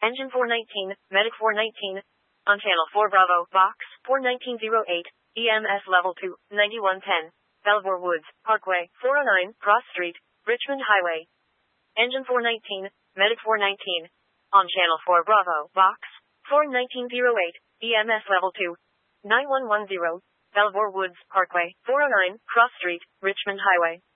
Engine 419, Medic 419. On Channel 4 Bravo, Box 41908, EMS Level 2, 9110. Belvoir Woods, Parkway, 409, Cross Street, Richmond Highway. Engine 419, Medic 419. On Channel 4 Bravo, Box 41908, EMS Level 2, 9110. Belvoir Woods, Parkway, 409, Cross Street, Richmond Highway.